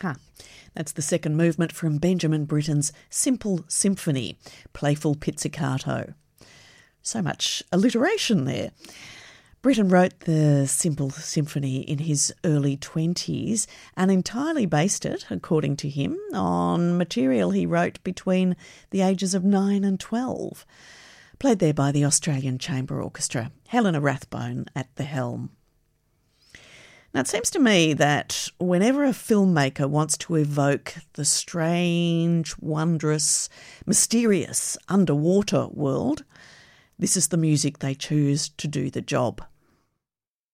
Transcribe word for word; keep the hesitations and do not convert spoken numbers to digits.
Ha. That's the second movement from Benjamin Britten's Simple Symphony, Playful Pizzicato. So much alliteration there. Britten wrote the Simple Symphony in his early twenties and entirely based it, according to him, on material he wrote between the ages of nine and twelve. Played there by the Australian Chamber Orchestra, Helena Rathbone at the helm. Now, it seems to me that whenever a filmmaker wants to evoke the strange, wondrous, mysterious underwater world, this is the music they choose to do the job.